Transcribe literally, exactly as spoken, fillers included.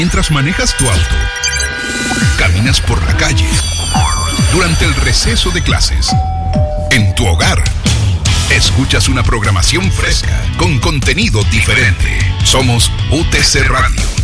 Mientras manejas tu auto, caminas por la calle, durante el receso de clases, en tu hogar, escuchas una programación fresca con contenido diferente. Somos U T C Radio.